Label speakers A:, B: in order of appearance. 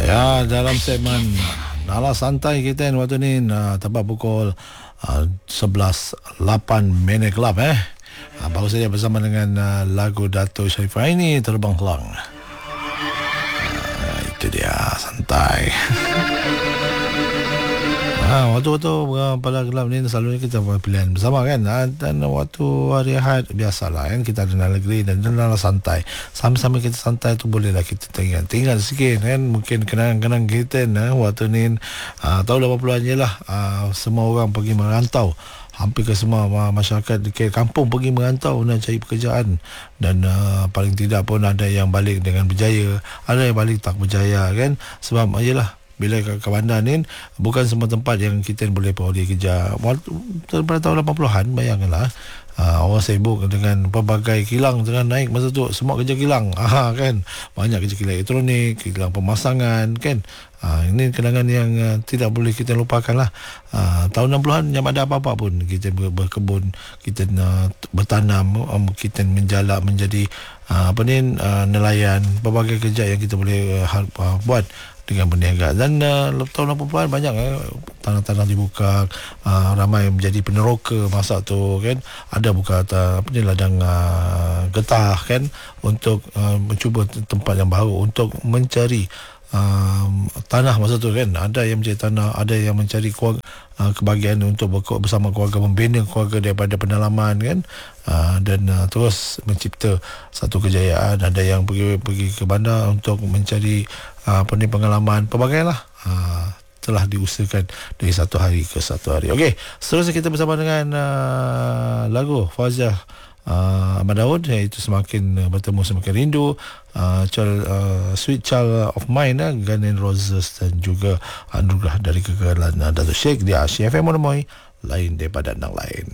A: Ya, dalam segmen Nala Santai kita waktu ni tepat pukul 11.08 minit gelap baru saja bersama dengan lagu Dato' Sharifah ini Terbang Helang. Itu dia santai. Waktu-waktu pada gelap ni selalunya kita buat pilihan bersama kan, dan waktu hari Ahad biasalah kan, kita ada Nala Green dan Nala Santai. Sama-sama kita santai tu bolehlah kita tinggal sikit kan, mungkin kenang-kenang kita waktu ni tahun 80-an je lah. Semua orang pergi merantau, hampir ke semua masyarakat di kampung pergi merantau nak cari pekerjaan, dan paling tidak pun ada yang balik dengan berjaya, ada yang balik tak berjaya kan. Sebab ayolah, bila ke bandar ni bukan semua tempat yang kita boleh peroleh kerja. Pada tahun 80-an bayangkanlah, orang sibuk dengan pelbagai kilang tengah naik masa tu, semua kerja kilang kan, banyak kerja kilang elektronik, kilang pemasangan kan. Ini kenangan yang tidak boleh kita lupakan lah. Tahun 60-an yang ada apa-apa pun kita berkebun, kita bertanam, kita menjalak menjadi nelayan, pelbagai kerja yang kita boleh buat dengan berniaga. Dan tahun 80-an banyak tanah-tanah dibuka, ramai menjadi peneroka masa tu kan. Ada buka ladang getah kan, untuk mencuba tempat yang baru untuk mencari tanah masa tu kan. Ada yang mencari tanah, ada yang mencari kebahagiaan untuk bersama keluarga, membina keluarga daripada pendalaman kan, dan terus mencipta satu kejayaan. Ada yang pergi ke bandar untuk mencari pengalaman, pelbagai lah telah diusahakan dari satu hari ke satu hari. Okey, seterusnya kita bersama dengan lagu Fauzia Ahmad Daud, iaitu Semakin Bertemu Semakin Rindu, Sweet Child of Mine, Guns N' Roses, dan juga Anugerah dari Kegagalan Dato' Sheikh di Asia FM Monomoy, lain daripada yang lain.